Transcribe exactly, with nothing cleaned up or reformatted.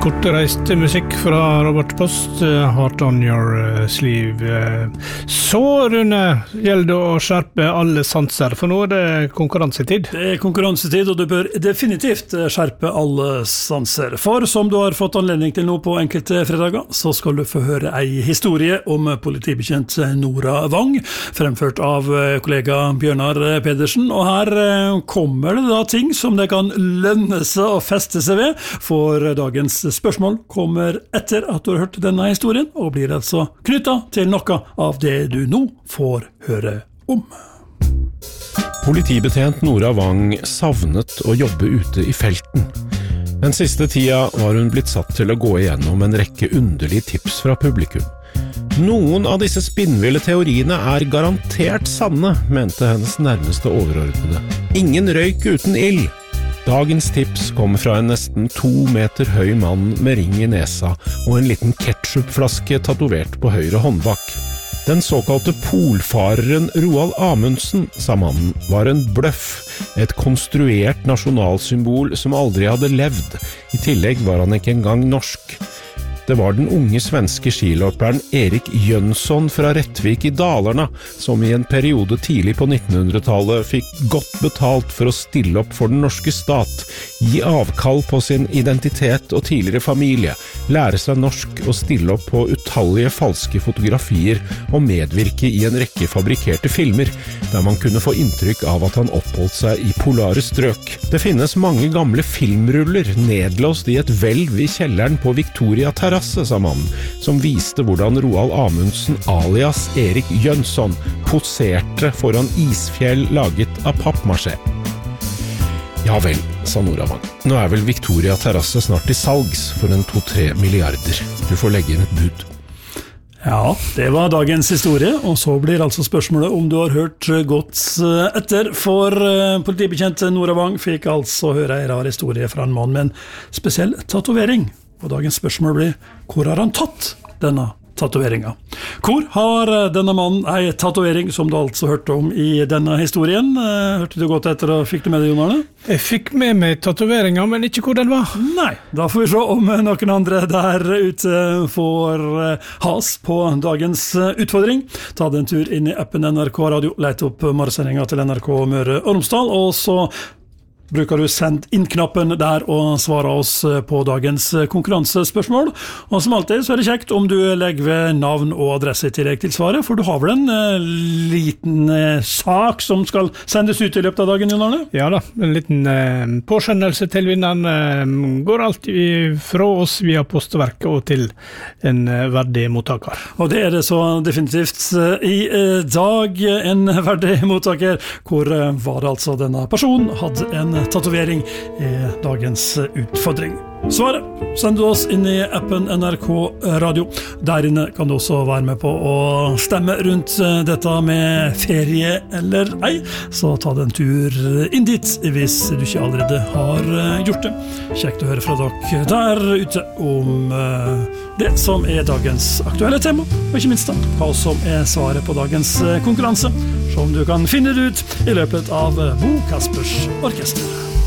kortreist musikk fra Robert Post, Heart on Your Sleeve. Så, Rune, gjelder det å skjerpe alle sanser, for nå er det konkurransetid. Det er konkurransetid, og du bør definitivt skjerpe alle sanser. For som du har fått anledning til nå på enkelte fredager, så skal du få høre ei historie om politibetjent Nora Wang, fremført av kollega Bjørnar Pedersen. Og her kommer det da ting som det kan lønne seg å feste seg ved, for dagens spørsmål kommer etter at du har hørt denne historien, og blir altså knyttet til noe av det du nå får høre om. Politibetjent Nora Wang savnet å jobbe ute i felten. Den siste tida var hun blitt satt til å gå igjennom en rekke underlige tips fra publikum. Noen av disse spinnville teoriene er garantert sanne, mente hennes nærmeste overordnede. Ingen røyk uten ild. Dagens tips kom fra en nesten to meter høy mann med ring i nesa og en liten ketchupflaske tatovert på høyre håndbak. Den såkalte polfareren Roald Amundsen, sa mannen, var en bløff, et konstruert nasjonalsymbol som aldri hadde levd. I tillegg var han ikke engang norsk. Det var den unge svenske skiløperen Erik Jönsson fra Rättvik i Dalarna, som i en periode tidlig på nittenhundretallet fikk godt betalt for å stille opp for den norske stat, gi avkall på sin identitet og tidligere familie, lære seg norsk og stille opp på utallige falske fotografier og medvirke i en rekke fabrikkerte filmer, der man kunne få inntrykk av at han oppholdt seg i polare strøk. Det finnes mange gamle filmruller nedlåst i et hvelv i kjelleren på Victoria Terrasse, sa mannen, som viste hvordan Roald Amundsen alias Erik Jönsson poserte foran isfjell laget av pappmaché. Ja vel, sa Nora Wang. Nå er vel Victoria Terrasse snart til salgs for en to-tre milliarder. Du får legge inn et bud. Ja, det var dagens historie, og så blir altså spørsmålet om du har hørt godt etter, for politibetjent Nora Wang fikk altså høre en rar historie fra en mann med en spesiell tatovering. Og dagens spørsmål blir, hvor har han tatt denne tatoveringen? Hvor har denne mannen en tatovering som du altså hørte om i denne historien? Hørte du godt etter, og fikk du med det, Jon Arne? Jeg fikk med meg tatoveringen, men ikke hvor den var. Nei, da får vi se om noen andre der ute får has på dagens utfordring. Ta den tur inn i appen N R K Radio, lete opp morgensendingen til N R K Møre og Romsdal, og så bruker du send inn-knappen der og svare oss på dagens konkurransespørsmål. Og som alltid så er det kjekt om du legger ved navn og adresse i tillegg til svaret, for du har vel en uh, liten uh, sak som skal sendes ut i løpet av dagen, Jon Arne? Ja da, en liten uh, påskjønnelse til vinneren uh, går alltid fra oss via postverket og til en uh, verdig mottaker. Og det er det så definitivt uh, i uh, dag, en verdig mottaker, hvor uh, var det altså denne personen hadde en tatovering i dagens utfordring. Svaret sender du oss inn i appen N R K Radio. Der inne kan du også være med på å stemme rundt dette med ferie eller ei, så ta den tur inn dit hvis du ikke allerede har gjort det. Kjekt å høre fra dere der ute om det som er dagens aktuelle tema, og ikke minst da, hva som er svaret på dagens konkurranse, som du kan finne det ut i løpet av Bo Kaspers Orkester.